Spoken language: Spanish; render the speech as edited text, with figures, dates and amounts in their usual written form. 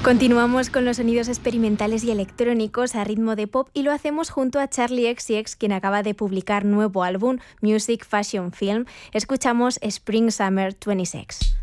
Continuamos con los sonidos experimentales y electrónicos a ritmo de pop y lo hacemos junto a Charli XCX, quien acaba de publicar nuevo álbum, Music Fashion Film. Escuchamos Spring Summer 26.